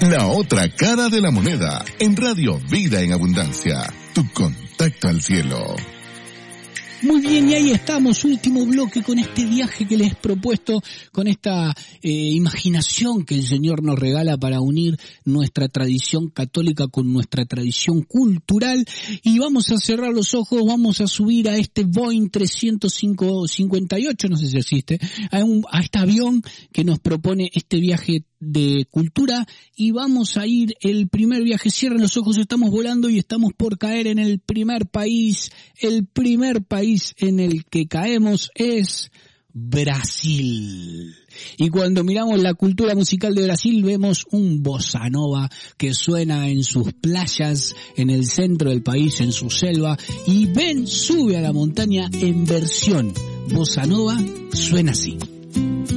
La otra cara de la moneda, en Radio Vida en Abundancia, tu contacto al cielo. Muy bien, y ahí estamos, último bloque con este viaje que les he propuesto, con esta imaginación que el Señor nos regala para unir nuestra tradición católica con nuestra tradición cultural. Y vamos a cerrar los ojos, vamos a subir a este Boeing 358, no sé si existe, a este avión que nos propone este viaje de cultura, y vamos a ir el primer viaje. Cierren los ojos, estamos volando y estamos por caer en el primer país. El primer país en el que caemos es Brasil. Y cuando miramos la cultura musical de Brasil vemos un bossa nova que suena en sus playas, en el centro del país, en su selva, y ven, sube a la montaña en versión bossa nova, suena así.